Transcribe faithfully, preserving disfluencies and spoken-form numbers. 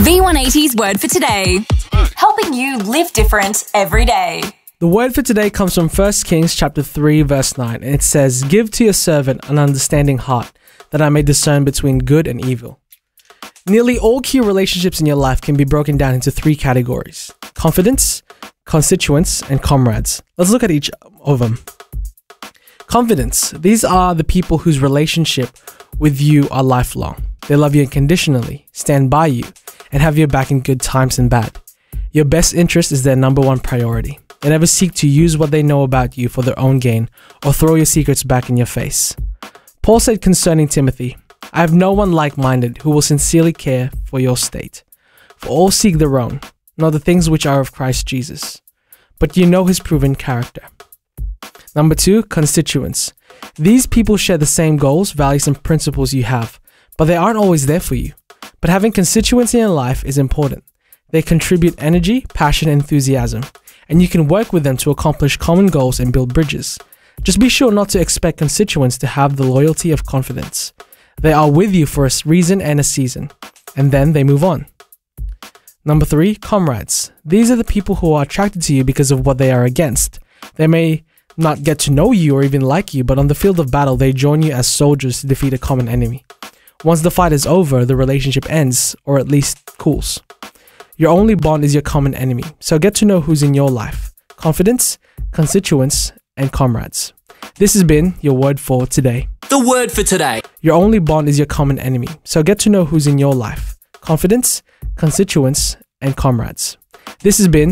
V one eighty's word for today. Helping you live different every day. The word for today comes from First Kings chapter three verse nine, and it says, "Give to your servant an understanding heart, that I may discern between good and evil." Nearly all key relationships in your life can be broken down into three categories: confidants, constituents, and comrades. Let's look at each of them. Confidants. These are the people whose relationship with you are lifelong. They love you unconditionally, stand by you, and have your back in good times and bad. Your best interest is their number one priority. They never seek to use what they know about you for their own gain or throw your secrets back in your face. Paul said concerning Timothy, "I have no one like-minded who will sincerely care for your state. For all seek their own, not the things which are of Christ Jesus. But you know his proven character." Number two, constituents. These people share the same goals, values, and principles you have, but they aren't always there for you. But having constituents in your life is important. They contribute energy, passion, and enthusiasm, and you can work with them to accomplish common goals and build bridges. Just be sure not to expect constituents to have the loyalty of confidence. They are with you for a reason and a season, and then they move on. Number three, comrades. These are the people who are attracted to you because of what they are against. They may not get to know you or even like you, but on the field of battle, they join you as soldiers to defeat a common enemy. Once the fight is over, the relationship ends, or at least cools. Your only bond is your common enemy, so get to know who's in your life: confidants, constituents, and comrades. This has been your word for today. The word for today. Your only bond is your common enemy, so get to know who's in your life: confidants, constituents, and comrades. This has been